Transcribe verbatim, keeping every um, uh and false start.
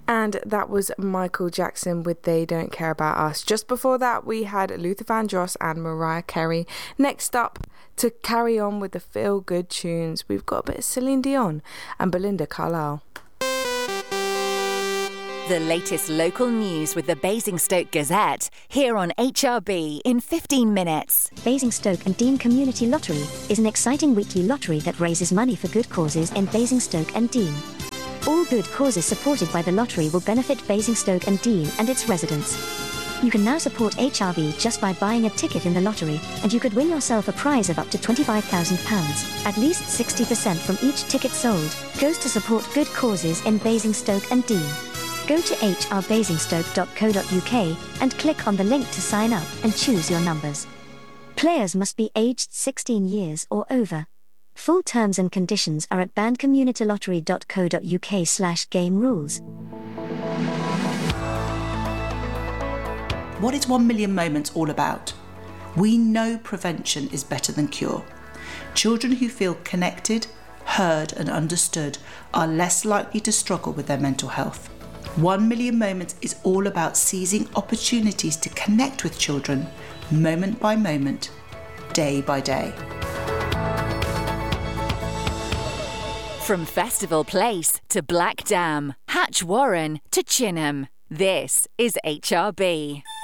And that was Michael Jackson with They Don't Care About Us. Just before that, we had Luther Vandross and Mariah Carey. Next up, to carry on with the feel-good tunes, we've got a bit of Celine Dion and Belinda Carlisle. The latest local news with the Basingstoke Gazette, here on H R B in fifteen minutes. Basingstoke and Dean Community Lottery is an exciting weekly lottery that raises money for good causes in Basingstoke and Dean. All good causes supported by the lottery will benefit Basingstoke and Dean and its residents. You can now support H R B just by buying a ticket in the lottery, and you could win yourself a prize of up to twenty-five thousand pounds. At least sixty percent from each ticket sold goes to support good causes in Basingstoke and Dean. Go to h r basingstoke dot co dot u k and click on the link to sign up and choose your numbers. Players must be aged sixteen years or over. Full terms and conditions are at band community lottery dot co dot u k slash game rules. What is One Million Moments all about? We know prevention is better than cure. Children who feel connected, heard and understood are less likely to struggle with their mental health. One Million Moments is all about seizing opportunities to connect with children, moment by moment, day by day. From Festival Place to Black Dam, Hatch Warren to Chinham, this is H R B.